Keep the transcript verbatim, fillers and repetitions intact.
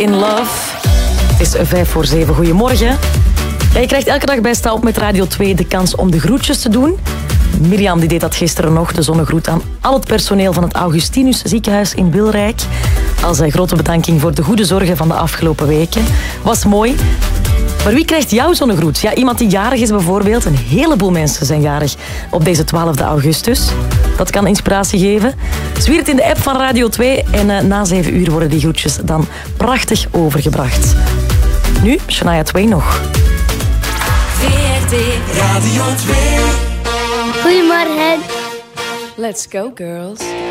in Love. Het is vijf voor zeven. Goedemorgen. Ja, je krijgt elke dag bij Sta op met Radio twee de kans om de groetjes te doen. Mirjam die deed dat gisteren nog, de zonnegroet aan al het personeel van het Augustinus ziekenhuis in Wilrijk. Als een grote bedanking voor de goede zorgen van de afgelopen weken. Was mooi. Maar wie krijgt jouw zonnegroet? Ja, iemand die jarig is bijvoorbeeld. Een heleboel mensen zijn jarig op deze twaalfde augustus. Dat kan inspiratie geven. Zwier het in de app van Radio twee en uh, na zeven uur worden die groetjes dan prachtig overgebracht. Nu Shania Twain nog. V R T Radio twee. Goedemorgen. Let's go, girls.